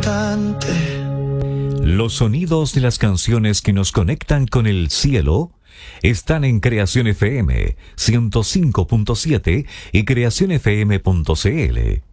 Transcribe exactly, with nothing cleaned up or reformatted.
instante. Los sonidos de las canciones que nos conectan con el cielo están en Creación F M ciento cinco punto siete y creación f m punto c l.